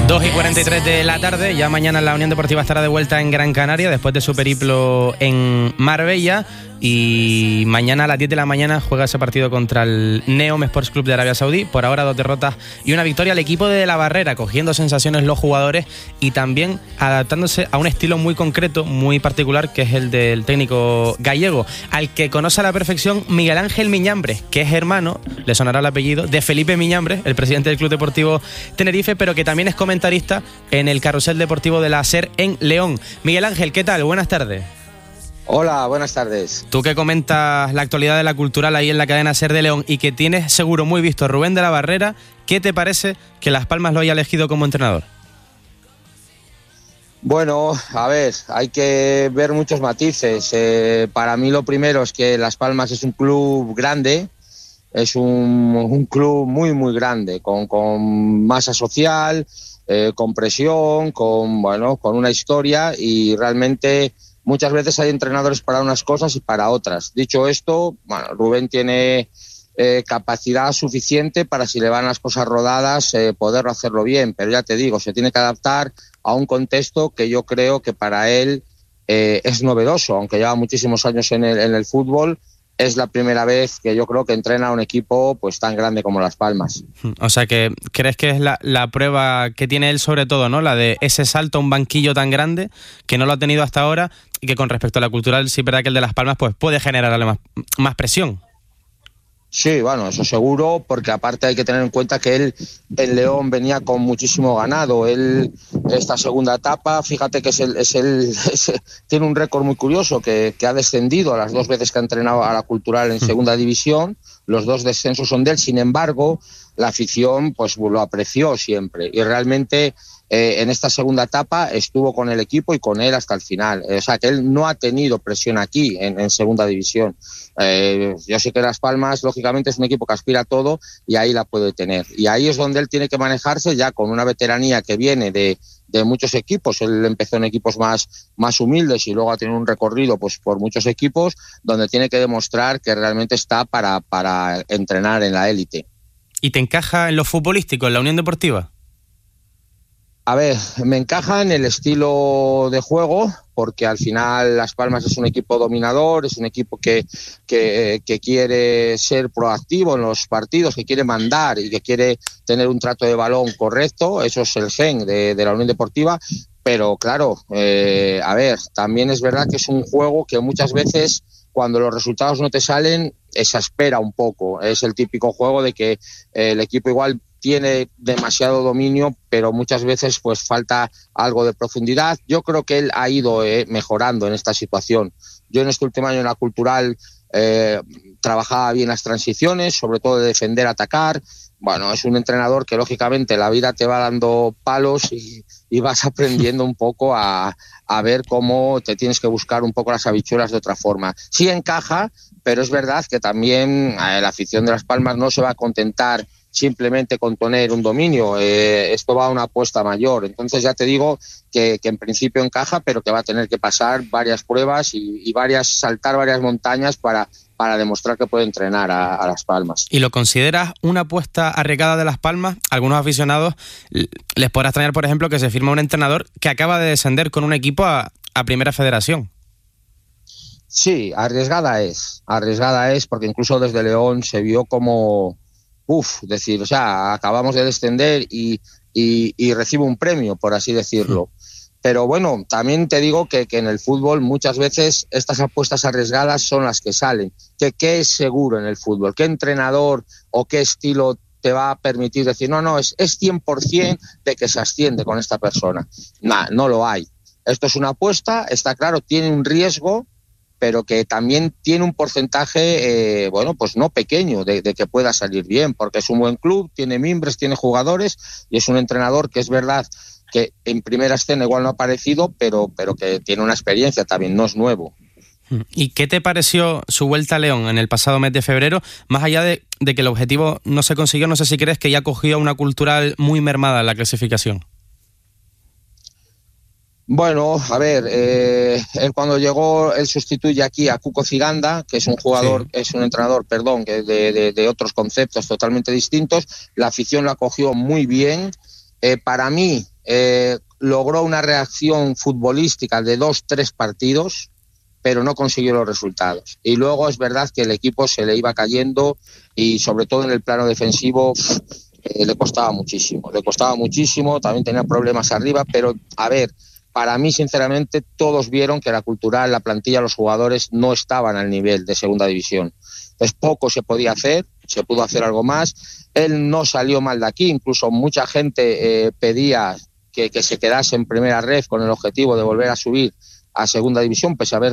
2:43 de la tarde, ya mañana la Unión Deportiva estará de vuelta en Gran Canaria después de su periplo en Marbella, y mañana a las 10 de la mañana juega ese partido contra el Neom Sports Club de Arabia Saudí. Por ahora 2 derrotas y una victoria. El equipo de La Barrera cogiendo sensaciones los jugadores y también adaptándose a un estilo muy concreto, muy particular, que es el del técnico gallego, al que conoce a la perfección Miguel Ángel Miñambres, que es hermano, le sonará el apellido, de Felipe Miñambres, el presidente del Club Deportivo Tenerife, pero que también es comentarista en el Carrusel Deportivo de la SER en León. Miguel Ángel, ¿qué tal? Buenas tardes. Hola, buenas tardes. Tú que comentas la actualidad de la cultural ahí en la cadena SER de León y que tienes seguro muy visto a Rubén de la Barrera, ¿qué te parece que Las Palmas lo haya elegido como entrenador? Bueno, a ver, hay que ver muchos matices. Para mí lo primero es que Las Palmas es un club grande, es un club muy, muy grande, con masa social, con presión, con una historia, y realmente muchas veces hay entrenadores para unas cosas y para otras. Dicho esto, Rubén tiene capacidad suficiente para, si le van las cosas rodadas, poderlo hacerlo bien, pero ya te digo, se tiene que adaptar a un contexto que yo creo que para él es novedoso, aunque lleva muchísimos años en el fútbol. Es la primera vez que yo creo que entrena a un equipo pues tan grande como Las Palmas. O sea, que crees que es la prueba que tiene él sobre todo, ¿no? La de ese salto a un banquillo tan grande que no lo ha tenido hasta ahora, y que con respecto a la cultural sí es verdad que el de Las Palmas pues puede generarle más presión. Sí, bueno, eso seguro, porque aparte hay que tener en cuenta que él en León venía con muchísimo ganado. Él, esta segunda etapa, fíjate que tiene un récord muy curioso, que ha descendido a las 2 veces que ha entrenado a la cultural en segunda división. Los 2 descensos son de él. Sin embargo, la afición pues lo apreció siempre, y realmente en esta segunda etapa estuvo con el equipo y con él hasta el final. O sea, que él no ha tenido presión aquí en segunda división. Yo sé que Las Palmas, lógicamente, es un equipo que aspira a todo, y ahí la puede tener. Y ahí es donde él tiene que manejarse ya con una veteranía que viene de muchos equipos. Él empezó en equipos más humildes y luego ha tenido un recorrido pues por muchos equipos, donde tiene que demostrar que realmente está para entrenar en la élite. ¿Y te encaja en lo futbolístico, en la Unión Deportiva? A ver, me encaja en el estilo de juego, porque al final Las Palmas es un equipo dominador, es un equipo que quiere ser proactivo en los partidos, que quiere mandar y que quiere tener un trato de balón correcto. Eso es el gen de la Unión Deportiva. Pero claro, a ver, también es verdad que es un juego que muchas veces, cuando los resultados no te salen, exaspera un poco. Es el típico juego de que el equipo igual tiene demasiado dominio, pero muchas veces pues falta algo de profundidad. Yo creo que él ha ido mejorando en esta situación. Yo en este último año en la cultural trabajaba bien las transiciones, sobre todo de defender, atacar. Bueno, es un entrenador que lógicamente la vida te va dando palos y vas aprendiendo un poco a ver cómo te tienes que buscar un poco las habichuelas de otra forma. Sí encaja, pero es verdad que también la afición de Las Palmas no se va a contentar simplemente con tener un dominio. Esto va a una apuesta mayor. Entonces ya te digo que en principio encaja, pero que va a tener que pasar varias pruebas y saltar varias montañas para demostrar que puede entrenar a Las Palmas. ¿Y lo consideras una apuesta arriesgada de Las Palmas? Algunos aficionados les podrá extrañar, por ejemplo, que se firma un entrenador que acaba de descender con un equipo a Primera Federación. Sí, arriesgada es, porque incluso desde León se vio como decir, o sea, acabamos de descender y recibo un premio, por así decirlo. Pero bueno, también te digo que en el fútbol muchas veces estas apuestas arriesgadas son las que salen. ¿Qué es seguro en el fútbol? ¿Qué entrenador o qué estilo te va a permitir decir, no, es 100% de que se asciende con esta persona? No lo hay. Esto es una apuesta, está claro, tiene un riesgo, pero que también tiene un porcentaje, pues no pequeño, de que pueda salir bien, porque es un buen club, tiene mimbres, tiene jugadores, y es un entrenador que es verdad que en primera escena igual no ha aparecido, pero que tiene una experiencia también, no es nuevo. ¿Y qué te pareció su vuelta a León en el pasado mes de febrero? Más allá de que el objetivo no se consiguió, no sé si crees que ya cogió una cultural muy mermada en la clasificación. Bueno, a ver, él cuando llegó, él sustituye aquí a Cuco Ciganda, que es un jugador, sí, es un entrenador, perdón, que de otros conceptos totalmente distintos. La afición la cogió muy bien. Para mí, logró una reacción futbolística de 2-3 partidos, pero no consiguió los resultados. Y luego es verdad que el equipo se le iba cayendo y sobre todo en el plano defensivo le costaba muchísimo, también tenía problemas arriba, pero a ver, para mí sinceramente todos vieron que la cultural, la plantilla, los jugadores no estaban al nivel de segunda división. Entonces poco se podía hacer, se pudo hacer algo más. Él no salió mal de aquí, incluso mucha gente pedía que se quedase en primera ref con el objetivo de volver a subir a segunda división, pese a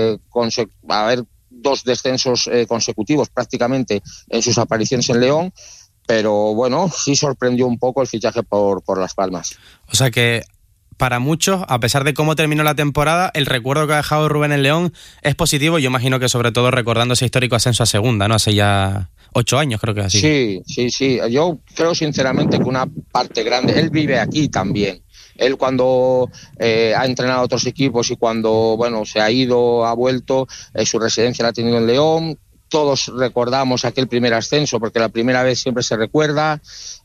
haber 2 descensos consecutivos prácticamente en sus apariciones en León, pero bueno, sí sorprendió un poco el fichaje por Las Palmas. O sea que para muchos, a pesar de cómo terminó la temporada, el recuerdo que ha dejado Rubén en León es positivo. Yo imagino que sobre todo recordando ese histórico ascenso a segunda, ¿no? Hace ya 8 años creo que es así. Sí. Yo creo sinceramente que una parte grande, él vive aquí también. Él cuando ha entrenado a otros equipos y cuando se ha ido, ha vuelto, su residencia la ha tenido en León. Todos recordamos aquel primer ascenso porque la primera vez siempre se recuerda.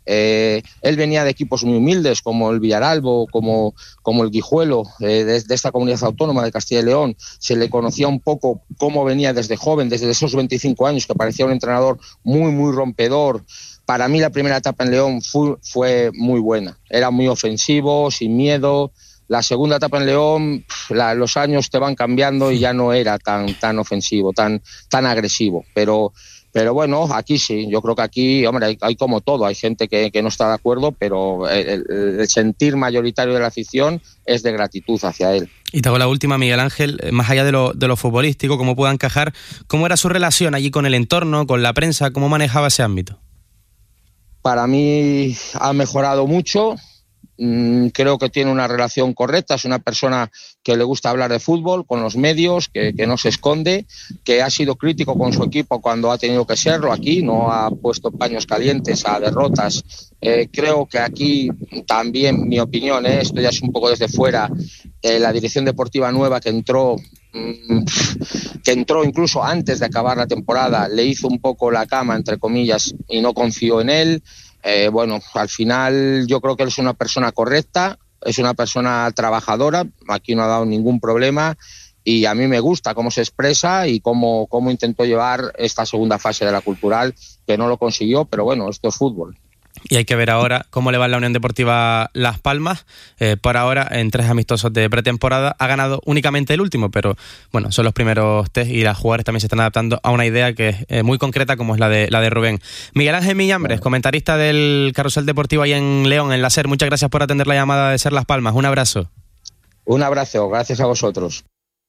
Él venía de equipos muy humildes como el Villaralbo, como el Guijuelo, de esta comunidad autónoma de Castilla y León. Se le conocía un poco cómo venía desde joven, desde esos 25 años, que parecía un entrenador muy, muy rompedor. Para mí la primera etapa en León fue muy buena. Era muy ofensivo, sin miedo. La segunda etapa en León, los años te van cambiando y ya no era tan ofensivo, tan agresivo. Pero bueno, aquí sí, yo creo que aquí, hombre, hay como todo. Hay gente que no está de acuerdo, pero el sentir mayoritario de la afición es de gratitud hacia él. Y te hago la última, Miguel Ángel, más allá de lo futbolístico, cómo pueda encajar, ¿cómo era su relación allí con el entorno, con la prensa? ¿Cómo manejaba ese ámbito? Para mí ha mejorado mucho. Creo que tiene una relación correcta, es una persona que le gusta hablar de fútbol con los medios, que no se esconde, que ha sido crítico con su equipo cuando ha tenido que serlo aquí, no ha puesto paños calientes a derrotas. Creo que aquí también, mi opinión, esto ya es un poco desde fuera, la dirección deportiva nueva que entró incluso antes de acabar la temporada, le hizo un poco la cama, entre comillas, y no confió en él. Al final yo creo que él es una persona correcta, es una persona trabajadora, aquí no ha dado ningún problema y a mí me gusta cómo se expresa y cómo intentó llevar esta segunda fase de la cultural, que no lo consiguió, pero bueno, esto es fútbol. Y hay que ver ahora cómo le va a la Unión Deportiva Las Palmas. Por ahora, en 3 amistosos de pretemporada, ha ganado únicamente el último, pero bueno, son los primeros test y las jugadores también se están adaptando a una idea que es muy concreta, como es la de Rubén. Miguel Ángel Miñambres, comentarista del Carrusel Deportivo ahí en León, en la SER. Muchas gracias por atender la llamada de SER Las Palmas. Un abrazo. Un abrazo, gracias a vosotros.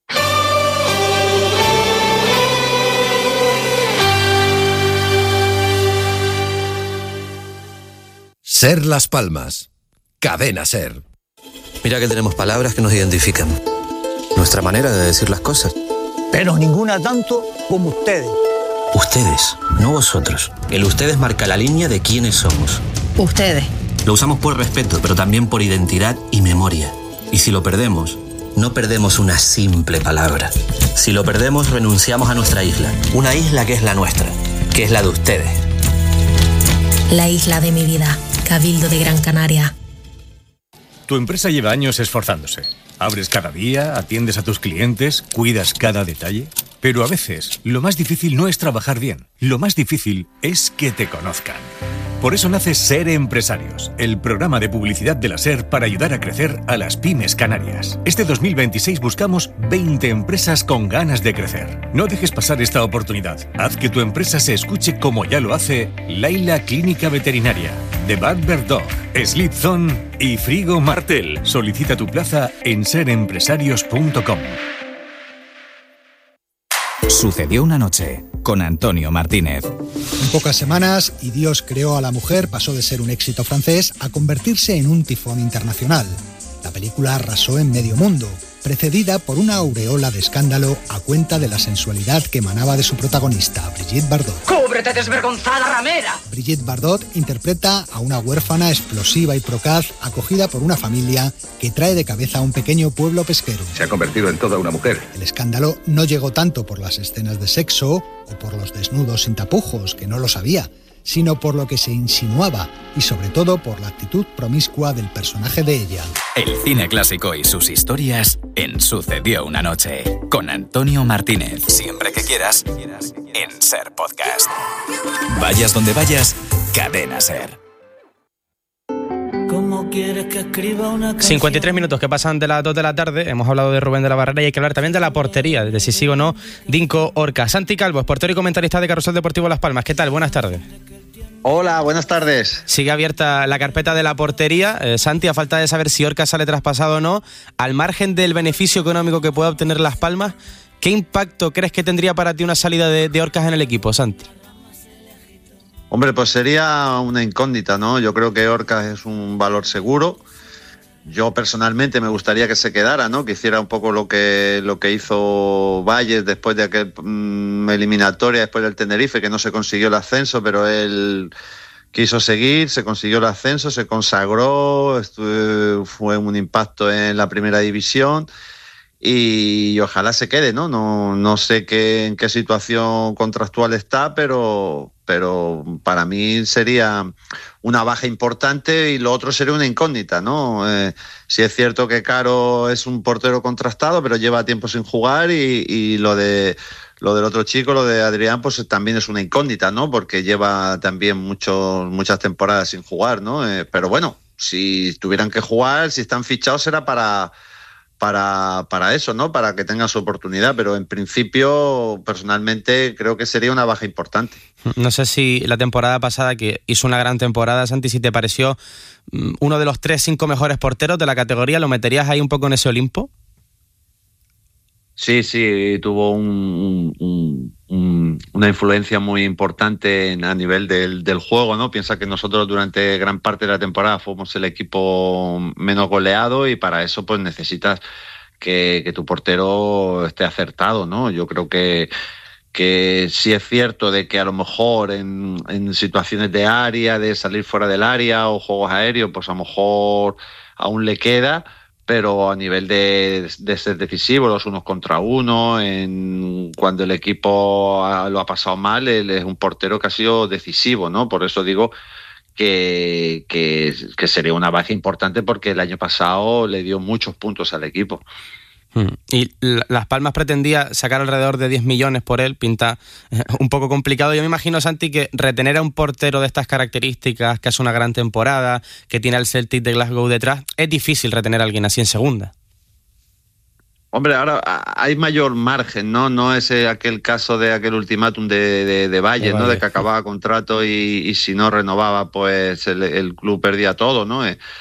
SER Las Palmas. Cadena SER. Mira que tenemos palabras que nos identifican. Nuestra manera de decir las cosas. Pero ninguna tanto como ustedes. Ustedes, no vosotros. El ustedes marca la línea de quiénes somos. Ustedes. Lo usamos por respeto, pero también por identidad y memoria. Y si lo perdemos, no perdemos una simple palabra. Si lo perdemos, renunciamos a nuestra isla. Una isla que es la nuestra, que es la de ustedes. La isla de mi vida. Cabildo de Gran Canaria. Tu empresa lleva años esforzándose. Abres cada día, atiendes a tus clientes, cuidas cada detalle. Pero a veces, lo más difícil no es trabajar bien. Lo más difícil es que te conozcan. Por eso nace SER Empresarios, el programa de publicidad de la SER para ayudar a crecer a las pymes canarias. Este 2026 buscamos 20 empresas con ganas de crecer. No dejes pasar esta oportunidad. Haz que tu empresa se escuche como ya lo hace Laila Clínica Veterinaria, The Bad Bird Dog, Sleep Zone y Frigo Martel. Solicita tu plaza en serempresarios.com. Sucedió una noche con Antonio Martínez. En pocas semanas, Y Dios creó a la mujer pasó de ser un éxito francés a convertirse en un tifón internacional. La película arrasó en medio mundo, precedida por una aureola de escándalo a cuenta de la sensualidad que emanaba de su protagonista, Brigitte Bardot. ¡Cúbrete, desvergonzada ramera! Brigitte Bardot interpreta a una huérfana explosiva y procaz acogida por una familia que trae de cabeza a un pequeño pueblo pesquero. Se ha convertido en toda una mujer. El escándalo no llegó tanto por las escenas de sexo o por los desnudos sin tapujos, que no lo sabía, sino por lo que se insinuaba y sobre todo por la actitud promiscua del personaje de ella. El cine clásico y sus historias en Sucedió una noche, con Antonio Martínez. Siempre que quieras, en SER Podcast. Vayas donde vayas, Cadena SER. ¿Cómo quieres que escriba una canción? 53 minutos que pasan de las 2 de la tarde. Hemos hablado de Rubén de la Barrera y hay que hablar también de la portería, de si sí o no Dinko Orca. Santi Calvo, portero y comentarista de Carrusel Deportivo Las Palmas. ¿Qué tal? Buenas tardes. Hola, buenas tardes. Sigue abierta la carpeta de la portería. Santi, a falta de saber si Orca sale traspasado o no, al margen del beneficio económico que pueda obtener Las Palmas, ¿qué impacto crees que tendría para ti una salida de Orcas en el equipo, Santi? Hombre, pues sería una incógnita, ¿no? Yo creo que Orcas es un valor seguro. Yo personalmente me gustaría que se quedara, ¿no? Que hiciera un poco lo que hizo Valles después de aquel eliminatoria, después del Tenerife, que no se consiguió el ascenso, pero él quiso seguir, se consiguió el ascenso, se consagró, fue un impacto en la primera división y ojalá se quede, ¿no? No sé en qué situación contractual está, pero para mí sería una baja importante y lo otro sería una incógnita, ¿no? Sí es cierto que Caro es un portero contrastado, pero lleva tiempo sin jugar y lo del otro chico, lo de Adrián, pues también es una incógnita, ¿no? Porque lleva también muchas temporadas sin jugar, ¿no? Pero bueno, si tuvieran que jugar, si están fichados será para eso, ¿no? Para que tengan su oportunidad, pero en principio, personalmente, creo que sería una baja importante. No sé si la temporada pasada, que hizo una gran temporada, Santi, si te pareció uno de los 3-5 mejores porteros de la categoría, ¿lo meterías ahí un poco en ese Olimpo? Sí, tuvo una influencia muy importante a nivel del juego, ¿no? Piensa que nosotros durante gran parte de la temporada fuimos el equipo menos goleado y para eso pues necesitas que tu portero esté acertado, ¿no? Yo creo que sí es cierto de que a lo mejor en situaciones de área, de salir fuera del área o juegos aéreos, pues a lo mejor aún le queda, pero a nivel de ser decisivo, los unos contra uno, cuando el equipo lo ha pasado mal, él es un portero que ha sido decisivo, ¿no? Por eso digo que sería una baja importante porque el año pasado le dio muchos puntos al equipo. Y Las Palmas pretendía sacar alrededor de 10 millones por él, pinta un poco complicado. Yo me imagino, Santi, que retener a un portero de estas características, que hace una gran temporada, que tiene al Celtic de Glasgow detrás, es difícil retener a alguien así en segunda. Hombre, ahora hay mayor margen, ¿no? No es aquel caso de aquel ultimátum de Valle, ¿no? De que acababa contrato y si no renovaba, pues el club perdía todo, ¿no?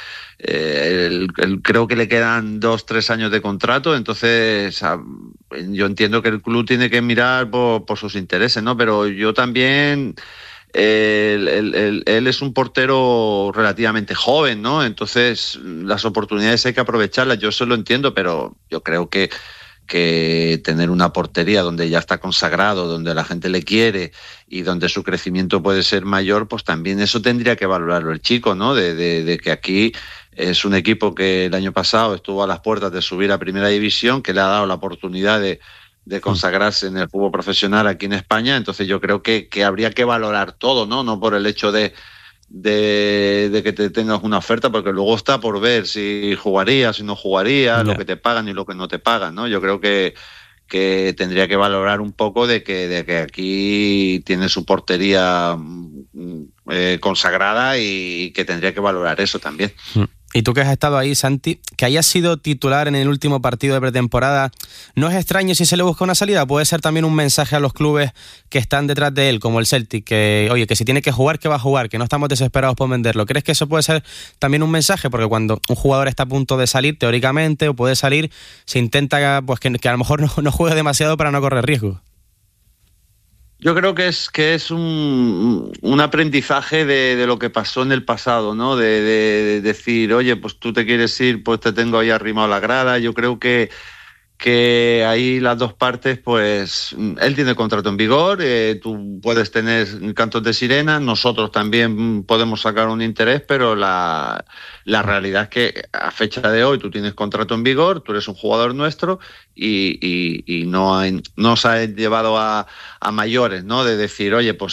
Creo que le quedan 2-3 años de contrato, entonces yo entiendo que el club tiene que mirar por sus intereses, ¿no? Pero yo también, él es un portero relativamente joven, ¿no? Entonces las oportunidades hay que aprovecharlas, yo eso lo entiendo, pero yo creo que tener una portería donde ya está consagrado, donde la gente le quiere y donde su crecimiento puede ser mayor, pues también eso tendría que valorarlo el chico, ¿no? De que aquí es un equipo que el año pasado estuvo a las puertas de subir a Primera División, que le ha dado la oportunidad de consagrarse en el fútbol profesional aquí en España. Entonces yo creo que habría que valorar todo, ¿no? No por el hecho de que te tengas una oferta, porque luego está por ver si jugarías, si no jugarías, lo que te pagan y lo que no te pagan, ¿no? Yo creo que tendría que valorar un poco de que aquí tiene su portería consagrada y que tendría que valorar eso también. Y tú que has estado ahí, Santi, que hayas sido titular en el último partido de pretemporada, ¿no es extraño si se le busca una salida? Puede ser también un mensaje a los clubes que están detrás de él, como el Celtic, que oye, que si tiene que jugar, que va a jugar, que no estamos desesperados por venderlo. ¿Crees que eso puede ser también un mensaje? Porque cuando un jugador está a punto de salir, teóricamente, o puede salir, se intenta pues que a lo mejor no juegue demasiado para no correr riesgo. Yo creo que es un aprendizaje de lo que pasó en el pasado, ¿no? De decir, oye, pues tú te quieres ir, pues te tengo ahí arrimado a la grada. Yo creo que ahí las dos partes, pues él tiene contrato en vigor, tú puedes tener cantos de sirena, nosotros también podemos sacar un interés, pero la realidad es que a fecha de hoy tú tienes contrato en vigor, tú eres un jugador nuestro y no se ha llevado a mayores, ¿no? De decir, oye, pues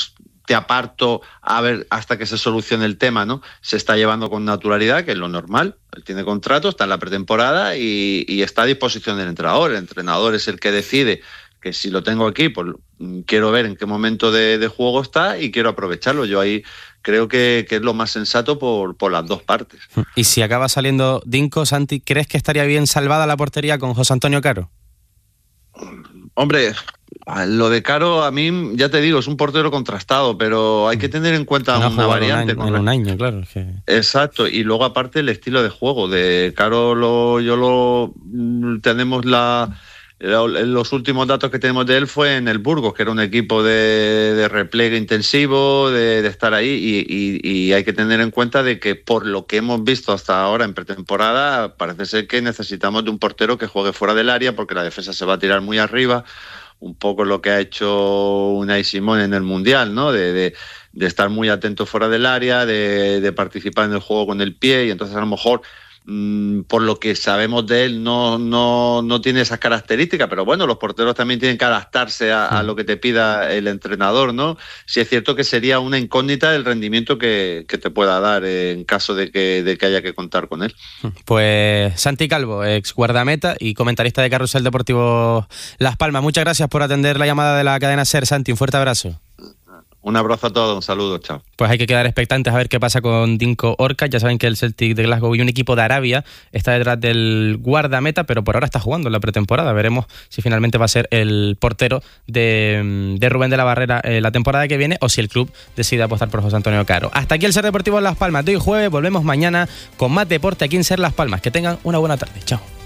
te aparto a ver hasta que se solucione el tema, ¿no? Se está llevando con naturalidad, que es lo normal. Él tiene contrato, está en la pretemporada y está a disposición del entrenador. El entrenador es el que decide que si lo tengo aquí, pues quiero ver en qué momento de juego está y quiero aprovecharlo. Yo ahí creo que es lo más sensato por las dos partes. Y si acaba saliendo Dinko, Santi, ¿crees que estaría bien salvada la portería con José Antonio Caro? Hombre, lo de Caro, a mí, ya te digo, es un portero contrastado, pero hay que tener en cuenta una variante. En un año, claro. Es que... Exacto, y luego aparte el estilo de juego. De Caro tenemos los últimos datos que tenemos de él fue en el Burgos, que era un equipo de repliegue intensivo, de estar ahí, y hay que tener en cuenta de que por lo que hemos visto hasta ahora en pretemporada, parece ser que necesitamos de un portero que juegue fuera del área, porque la defensa se va a tirar muy arriba, un poco lo que ha hecho Unai Simón en el Mundial, ¿no? De estar muy atento fuera del área, de participar en el juego con el pie, y entonces a lo mejor por lo que sabemos de él no tiene esas características, pero bueno, los porteros también tienen que adaptarse a lo que te pida el entrenador, ¿no? Sí es cierto que sería una incógnita el rendimiento que te pueda dar en caso de que haya que contar con él. Pues Santi Calvo, ex guardameta y comentarista de Carrusel Deportivo Las Palmas, muchas gracias por atender la llamada de la cadena SER, Santi, un fuerte abrazo. Un abrazo a todos, un saludo, chao. Pues hay que quedar expectantes a ver qué pasa con Dinko Orcas. Ya saben que el Celtic de Glasgow y un equipo de Arabia está detrás del guardameta, pero por ahora está jugando en la pretemporada. Veremos si finalmente va a ser el portero de Rubén de la Barrera la temporada que viene, o si el club decide apostar por José Antonio Caro. Hasta aquí el Ser Deportivo Las Palmas de hoy jueves. Volvemos mañana con más deporte aquí en Ser Las Palmas. Que tengan una buena tarde. Chao.